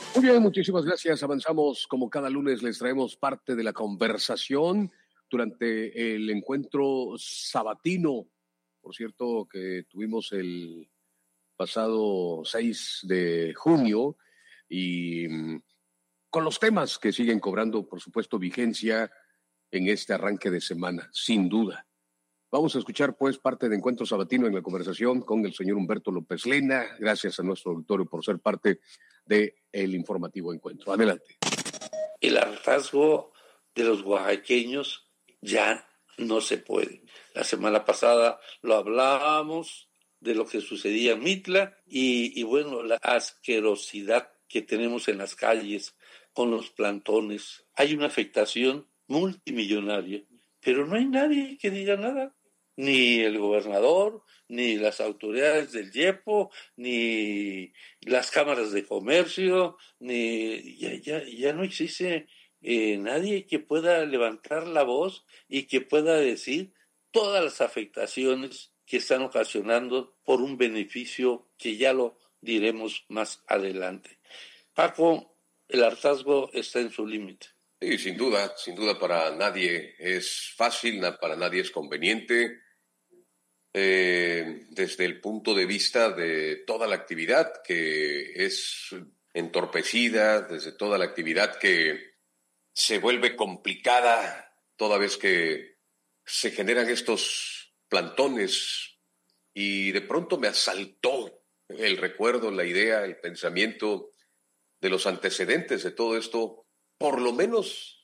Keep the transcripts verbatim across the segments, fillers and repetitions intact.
Muy bien, muchísimas gracias. Avanzamos como cada lunes, les traemos parte de la conversación durante el encuentro sabatino, por cierto, que tuvimos el pasado seis de junio y mm, con los temas que siguen cobrando, por supuesto, vigencia en este arranque de semana, sin duda. Vamos a escuchar, pues, parte de Encuentro Sabatino en la conversación con el señor Humberto López Lena. Gracias a nuestro auditorio por ser parte del informativo encuentro. Adelante. El hartazgo de los oaxaqueños ya no se puede. La semana pasada lo hablábamos de lo que sucedía en Mitla y, y bueno, la asquerosidad que tenemos en las calles con los plantones. Hay una afectación multimillonaria, pero no hay nadie que diga nada. Ni el gobernador, ni las autoridades del YEPO, ni las cámaras de comercio, ni ya, ya, ya no existe eh, nadie que pueda levantar la voz y que pueda decir todas las afectaciones que están ocasionando por un beneficio que ya lo diremos más adelante. Paco, el hartazgo está en su límite. Sí, sin duda, sin duda para nadie es fácil, para nadie es conveniente. Eh, desde el punto de vista de toda la actividad que es entorpecida, desde toda la actividad que se vuelve complicada toda vez que se generan estos plantones y de pronto me asaltó el recuerdo, la idea, el pensamiento de los antecedentes de todo esto, por lo menos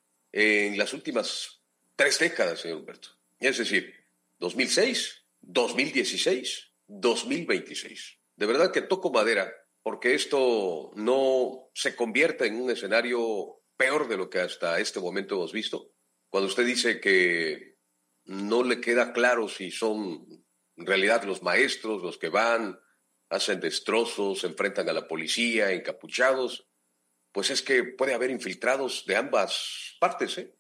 en las últimas tres décadas, señor Humberto. Es decir, dos mil seis, dos mil dieciséis, dos mil veintiséis. De verdad que toco madera porque esto no se convierta en un escenario peor de lo que hasta este momento hemos visto. Cuando usted dice que no le queda claro si son en realidad los maestros los que van, hacen destrozos, se enfrentan a la policía, encapuchados, pues es que puede haber infiltrados de ambas partes, ¿eh?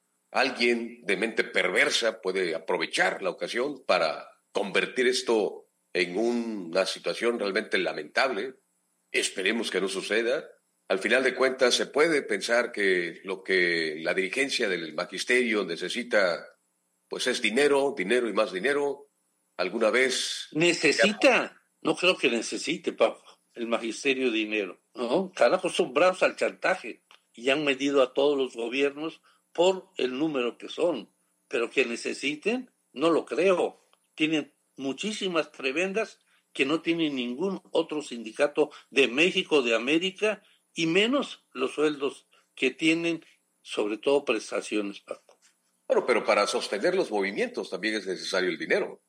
Alguien de mente perversa puede aprovechar la ocasión para convertir esto en una situación realmente lamentable. Esperemos que no suceda. Al final de cuentas, se puede pensar que lo que la dirigencia del magisterio necesita, pues es dinero, dinero y más dinero. ¿Alguna vez? ¿Necesita? No creo que necesite, Paco, el magisterio dinero. No, están acostumbrados al chantaje y han medido a todos los gobiernos por el número que son, pero que necesiten, no lo creo. Tienen muchísimas prebendas que no tiene ningún otro sindicato de México, de América, y menos los sueldos que tienen, sobre todo prestaciones, Paco. Bueno, pero para sostener los movimientos también es necesario el dinero,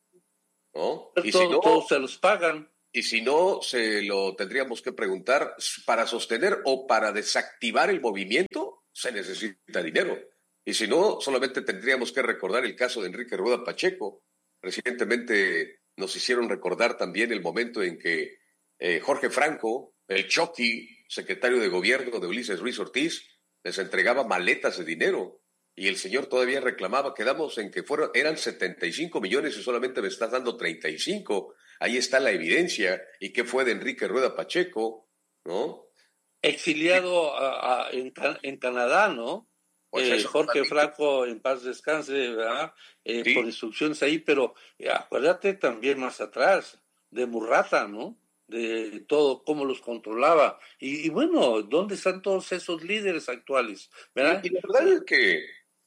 ¿no? Pero y todo, si no, todos se los pagan. Y si no, se lo tendríamos que preguntar, para sostener o para desactivar el movimiento, se necesita dinero. Y si no, solamente tendríamos que recordar el caso de Enrique Rueda Pacheco. Recientemente nos hicieron recordar también el momento en que eh, Jorge Franco, el Chucky, secretario de gobierno de Ulises Ruiz Ortiz, les entregaba maletas de dinero. Y el señor todavía reclamaba, quedamos en que fueron, eran setenta y cinco millones y solamente me estás dando treinta y cinco. Ahí está la evidencia. ¿Y qué fue de Enrique Rueda Pacheco? ¿No? Exiliado a, a, en, en Canadá, ¿no? Pues eh, Jorge Franco, en paz descanse, ¿verdad? Eh, sí. Por instrucciones ahí, pero eh, acuérdate también más atrás, de Murrata, ¿no? De todo, cómo los controlaba. Y, y bueno, ¿dónde están todos esos líderes actuales? ¿Verdad? Y, y la verdad es que,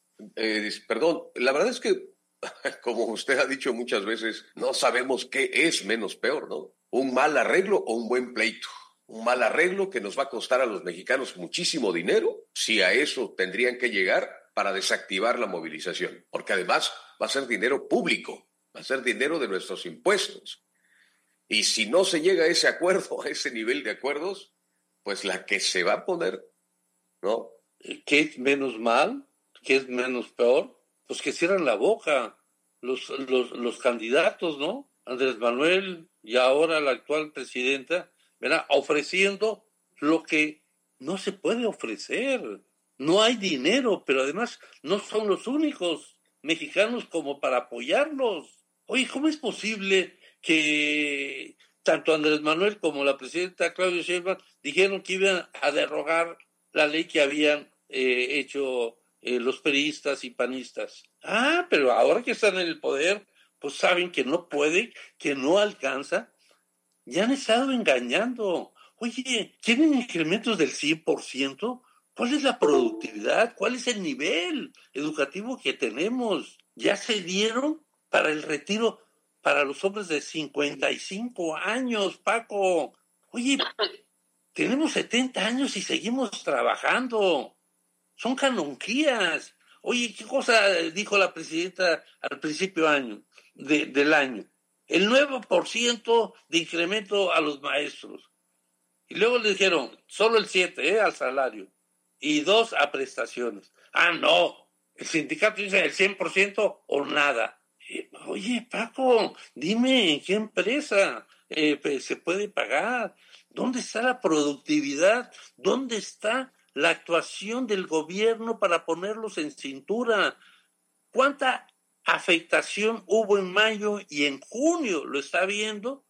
eh, perdón, la verdad es que, como usted ha dicho muchas veces, no sabemos qué es menos peor, ¿no? Un mal arreglo o un buen pleito. Un mal arreglo que nos va a costar a los mexicanos muchísimo dinero, si a eso tendrían que llegar para desactivar la movilización, porque además va a ser dinero público, va a ser dinero de nuestros impuestos. Y si no se llega a ese acuerdo, a ese nivel de acuerdos, pues la que se va a poner, ¿no? ¿Qué es menos mal? ¿Qué es menos peor? Pues que cierran la boca los, los, los candidatos, ¿no? Andrés Manuel y ahora la actual presidenta, ¿verdad? Ofreciendo lo que no se puede ofrecer. No hay dinero, pero además no son los únicos mexicanos como para apoyarlos. Oye, ¿cómo es posible que tanto Andrés Manuel como la presidenta Claudia Sheinbaum dijeron que iban a derogar la ley que habían eh, hecho eh, los priistas y panistas. Ah, pero ahora que están en el poder, pues saben que no puede, que no alcanza. Ya han estado engañando. Oye, ¿quieren incrementos del cien por ciento? ¿Cuál es la productividad? ¿Cuál es el nivel educativo que tenemos? Ya se dieron para el retiro para los hombres de cincuenta y cinco años, Paco. Oye, tenemos setenta años y seguimos trabajando. Son canonjías. Oye, ¿qué cosa dijo la presidenta al principio año, de, del año? El nueve por ciento de incremento a los maestros. Y luego le dijeron, solo el siete por ciento ¿eh? Al salario. Y dos a prestaciones. Ah, no. El sindicato dice el cien por ciento o nada. Oye, Paco, dime, ¿en qué empresa eh, se puede pagar? ¿Dónde está la productividad? ¿Dónde está la actuación del gobierno para ponerlos en cintura? ¿Cuánta afectación hubo en mayo y en junio? ¿Lo está viendo?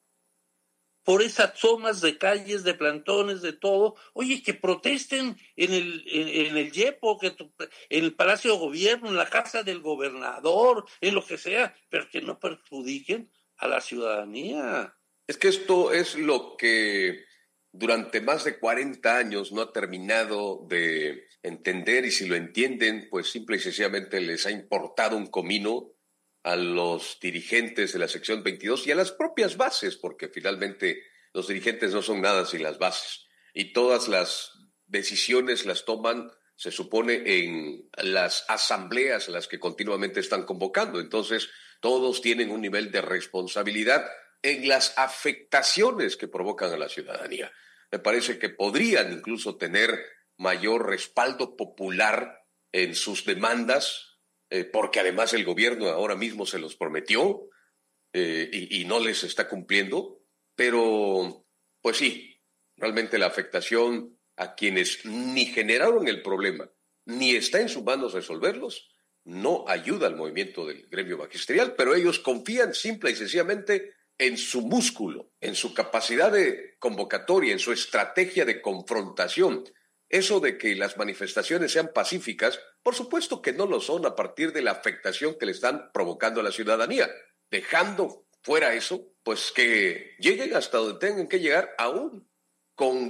Por esas tomas de calles, de plantones, de todo. Oye, que protesten en el, en, en el YEPO, que en el Palacio de Gobierno, en la casa del gobernador, en lo que sea, pero que no perjudiquen a la ciudadanía. Es que esto es lo que durante más de cuarenta años no ha terminado de entender, y si lo entienden, pues simple y sencillamente les ha importado un comino a los dirigentes de la sección veintidós y a las propias bases, porque finalmente los dirigentes no son nada sin las bases. Y todas las decisiones las toman, se supone, en las asambleas a las que continuamente están convocando. Entonces, todos tienen un nivel de responsabilidad en las afectaciones que provocan a la ciudadanía. Me parece que podrían incluso tener mayor respaldo popular en sus demandas, Eh, porque además el gobierno ahora mismo se los prometió eh, y, y no les está cumpliendo, pero pues sí, realmente la afectación a quienes ni generaron el problema, ni está en sus manos resolverlos, no ayuda al movimiento del gremio magisterial, pero ellos confían simple y sencillamente en su músculo, en su capacidad de convocatoria, en su estrategia de confrontación. Eso de que las manifestaciones sean pacíficas, por supuesto que no lo son a partir de la afectación que le están provocando a la ciudadanía. Dejando fuera eso, pues que lleguen hasta donde tengan que llegar, aún con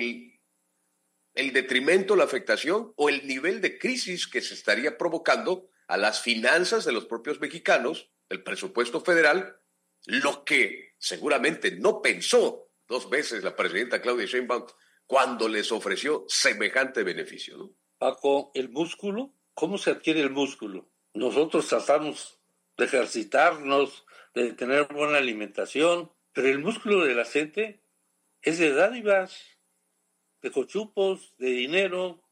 el detrimento, la afectación o el nivel de crisis que se estaría provocando a las finanzas de los propios mexicanos, el presupuesto federal, lo que seguramente no pensó dos veces la presidenta Claudia Sheinbaum cuando les ofreció semejante beneficio, ¿no? Paco, el músculo, ¿cómo se adquiere el músculo? Nosotros tratamos de ejercitarnos, de tener buena alimentación, pero el músculo de la gente es de dádivas, de cochupos, de dinero,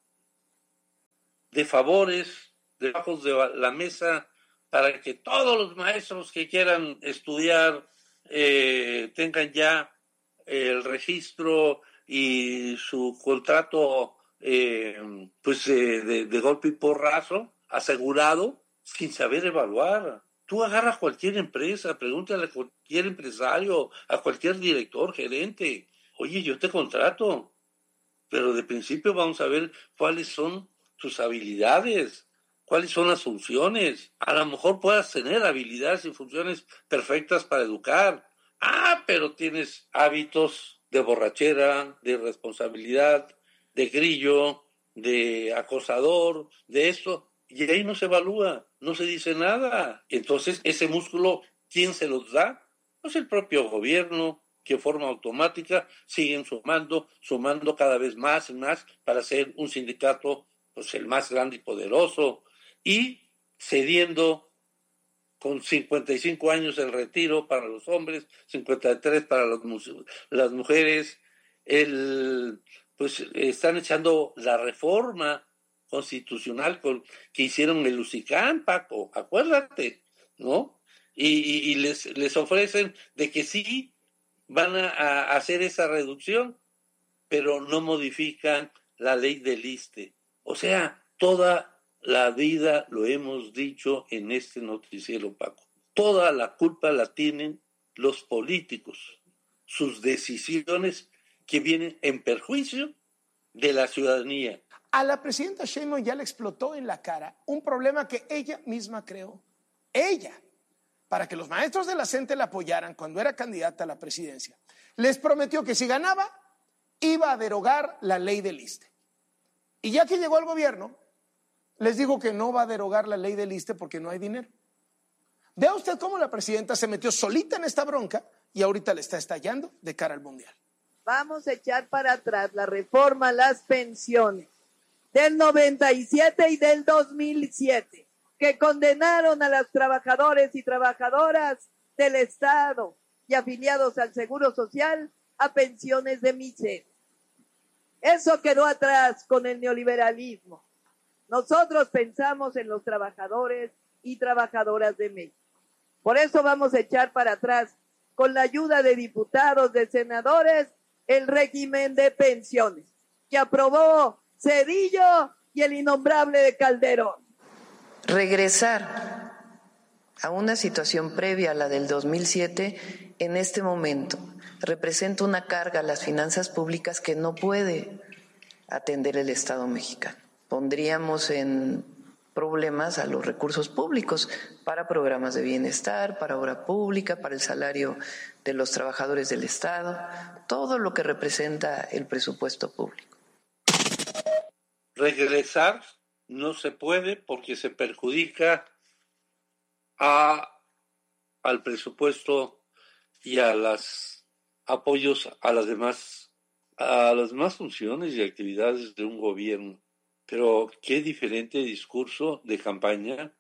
de favores, de bajos de la mesa, para que todos los maestros que quieran estudiar eh, tengan ya el registro y su contrato eh, pues eh, de, de golpe y porrazo asegurado sin saber evaluar. Tú agarras a cualquier empresa, pregúntale a cualquier empresario, a cualquier director, gerente, oye, yo te contrato, pero de principio vamos a ver cuáles son tus habilidades, cuáles son las funciones. A lo mejor puedas tener habilidades y funciones perfectas para educar. Ah, pero tienes hábitos de borrachera, de irresponsabilidad, de grillo, de acosador, de esto, y ahí no se evalúa, no se dice nada. Entonces, ese músculo, ¿quién se los da? Pues el propio gobierno, que de forma automática siguen sumando, sumando cada vez más y más para ser un sindicato, pues el más grande y poderoso, y cediendo con cincuenta y cinco años el retiro para los hombres, cincuenta y tres para los, las mujeres, el, pues están echando la reforma constitucional con, que hicieron el Lusicán, Paco, acuérdate, ¿no? Y, y, y les, les ofrecen de que sí van a, a hacer esa reducción, pero no modifican la ley del ISSSTE. O sea, toda la vida lo hemos dicho en este noticiero, Paco. Toda la culpa la tienen los políticos. sus decisiones que vienen en perjuicio de la ciudadanía. A la presidenta Sheinbaum ya le explotó en la cara un problema que ella misma creó. Ella, para que los maestros de la CENTE la apoyaran cuando era candidata a la presidencia, les prometió que si ganaba, iba a derogar la ley del ISSSTE. Y ya que llegó al gobierno, les digo que no va a derogar la ley del ISSSTE porque no hay dinero. Vea usted cómo la presidenta se metió solita en esta bronca y ahorita le está estallando de cara al mundial. Vamos a echar para atrás la reforma a las pensiones del noventa y siete y del dos mil siete, que condenaron a los trabajadores y trabajadoras del Estado y afiliados al Seguro Social a pensiones de miseria. Eso quedó atrás con el neoliberalismo. Nosotros pensamos en los trabajadores y trabajadoras de México. Por eso vamos a echar para atrás, con la ayuda de diputados, de senadores, el régimen de pensiones que aprobó Zedillo y el innombrable de Calderón. Regresar a una situación previa a la del dos mil siete en este momento representa una carga a las finanzas públicas que no puede atender el Estado mexicano. Pondríamos en problemas a los recursos públicos para programas de bienestar, para obra pública, para el salario de los trabajadores del Estado, todo lo que representa el presupuesto público. Regresar no se puede porque se perjudica a, al presupuesto y a los apoyos a las demás, a las demás funciones y actividades de un gobierno. Pero qué diferente discurso de campaña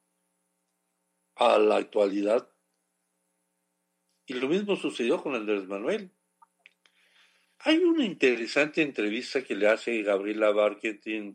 a la actualidad. Y lo mismo sucedió con Andrés Manuel. Hay una interesante entrevista que le hace Gabriela Barquetín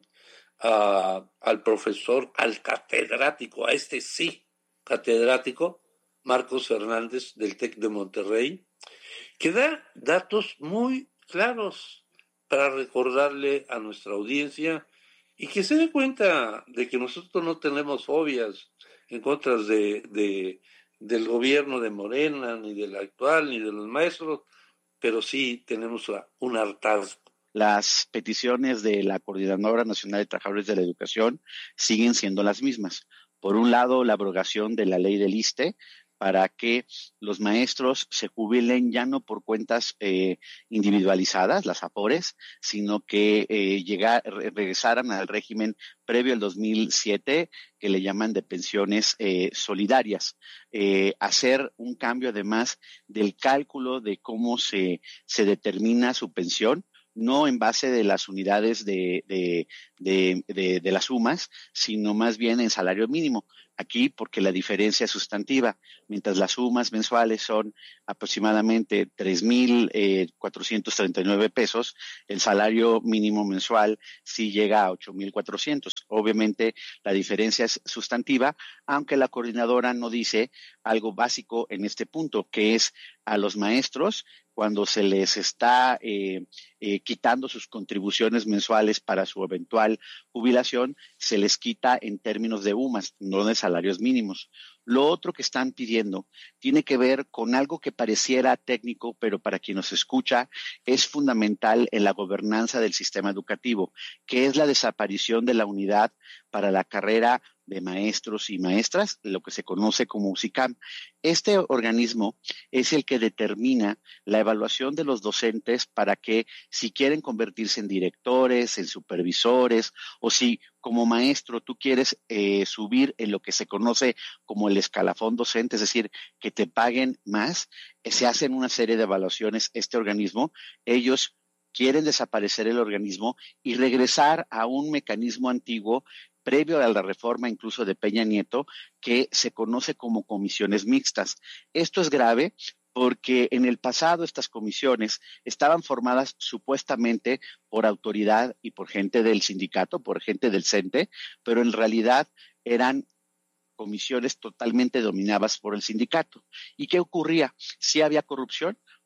a, al profesor, al catedrático, a este sí, catedrático, Marcos Fernández del TEC de Monterrey, que da datos muy claros para recordarle a nuestra audiencia y que se dé cuenta de que nosotros no tenemos fobias en contra de, de, del gobierno de Morena, ni del actual, ni de los maestros, pero sí tenemos un hartazgo. Las peticiones de la Coordinadora Nacional de Trabajadores de la Educación siguen siendo las mismas. Por un lado, la abrogación de la ley del ISSSTE para que los maestros se jubilen ya no por cuentas eh, individualizadas, las AFORES, sino que eh, llegar, regresaran al régimen previo al dos mil siete, que le llaman de pensiones eh, solidarias. Eh, hacer un cambio además del cálculo de cómo se, se determina su pensión, no en base de las unidades de, de, de, de, de las sumas, sino más bien en salario mínimo. Aquí porque la diferencia es sustantiva, mientras las sumas mensuales son aproximadamente tres mil cuatrocientos treinta y nueve pesos, el salario mínimo mensual sí llega a ocho mil cuatrocientos. Obviamente la diferencia es sustantiva, aunque la coordinadora no dice algo básico en este punto, que es a los maestros, cuando se les está eh, eh, quitando sus contribuciones mensuales para su eventual jubilación, se les quita en términos de U M A S, no de salarios mínimos. Lo otro que están pidiendo tiene que ver con algo que pareciera técnico, pero para quien nos escucha es fundamental en la gobernanza del sistema educativo, que es la desaparición de la unidad para la carrera de maestros y maestras, lo que se conoce como U S I C A M. Este organismo es el que determina la evaluación de los docentes para que, si quieren convertirse en directores, en supervisores, o si como maestro tú quieres eh, subir en lo que se conoce como el escalafón docente, es decir, que te paguen más, eh, se hacen una serie de evaluaciones. Este organismo, ellos quieren desaparecer el organismo y regresar a un mecanismo antiguo previo a la reforma incluso de Peña Nieto, que se conoce como comisiones mixtas. Esto es grave porque en el pasado estas comisiones estaban formadas supuestamente por autoridad y por gente del sindicato, por gente del CENTE, pero en realidad eran comisiones totalmente dominadas por el sindicato. ¿Y qué ocurría? ¿Sí había corrupción?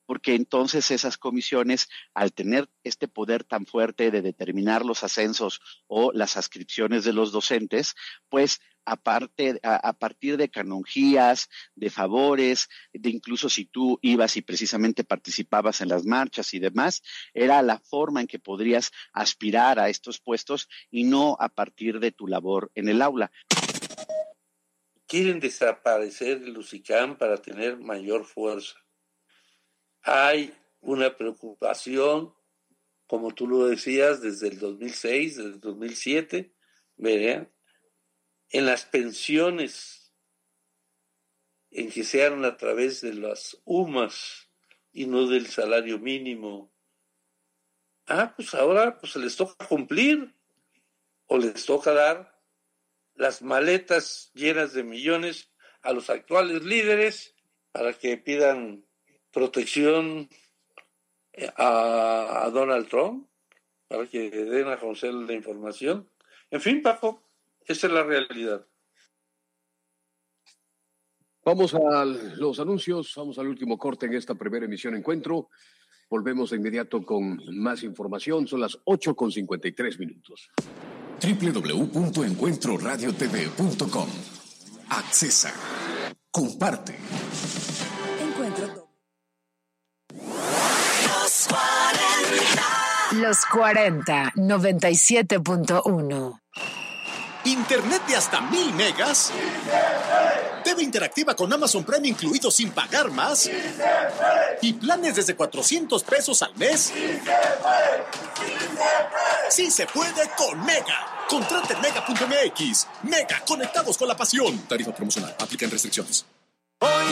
porque entonces esas comisiones, al tener este poder tan fuerte de determinar los ascensos o las adscripciones de los docentes, pues aparte, a, a partir de canonjías, de favores, de incluso si tú ibas y precisamente participabas en las marchas y demás, era la forma en que podrías aspirar a estos puestos y no a partir de tu labor en el aula. Quieren desaparecer el UCICAM para tener mayor fuerza. Hay una preocupación, como tú lo decías, desde el dos mil seis, desde el dos mil siete, ¿verdad?, en las pensiones, en que se hagan a través de las U M As y no del salario mínimo. Ah, pues ahora pues les toca cumplir o les toca dar las maletas llenas de millones a los actuales líderes para que pidan protección a, a Donald Trump, para que den a conocer la información. En fin, Paco, esa es la realidad. Vamos a los anuncios, vamos al último corte en esta primera emisión Encuentro. Volvemos de inmediato con más información, son las ocho con cincuenta y tres minutos. doble u doble u doble u punto encuentro radio t v punto com. Accesa. Comparte. Encuentro. Los cuarenta. Los cuarenta, noventa y siete punto uno. Internet de hasta mil megas. T V interactiva con Amazon Prime incluido sin pagar más. Y planes desde cuatrocientos pesos al mes. Sí se puede con Mega. Contrata en mega punto m x. Mega, conectados con la pasión. Tarifa promocional. Aplican restricciones.